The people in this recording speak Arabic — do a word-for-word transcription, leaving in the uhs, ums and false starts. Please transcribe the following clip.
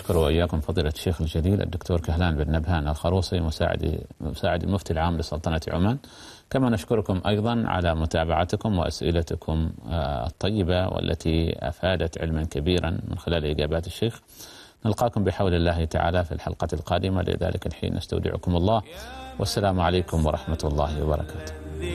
ونشكر وإياكم فضيلة الشيخ الجليل الدكتور كهلان بن نبهان الخروصي مساعد مساعد المفتي العام لسلطنة عمان. كما نشكركم أيضا على متابعتكم وأسئلتكم الطيبة والتي أفادت علما كبيرا من خلال إجابات الشيخ. نلقاكم بحول الله تعالى في الحلقة القادمة، لذلك الحين نستودعكم الله، والسلام عليكم ورحمة الله وبركاته.